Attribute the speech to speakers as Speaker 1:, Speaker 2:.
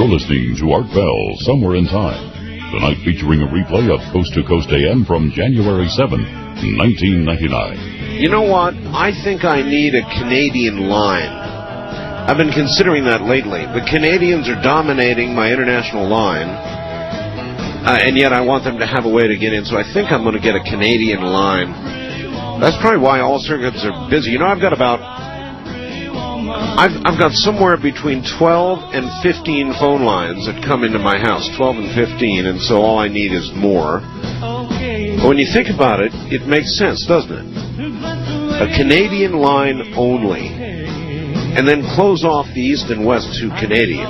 Speaker 1: You're listening to Art Bell, Somewhere in Time. Tonight featuring a replay of Coast to Coast AM from January 7, 1999.
Speaker 2: You know what? I think I need a Canadian line. I've been considering that lately. The Canadians are dominating my international line, and yet I want them to have a way to get in, so I think I'm going to get a Canadian line. That's probably why all circuits are busy. You know, I've got somewhere between 12 and 15 phone lines that come into my house, 12 and 15, and so all I need is more. But when you think about it, it makes sense, doesn't it? A Canadian line only, and then close off the east and west to Canadian.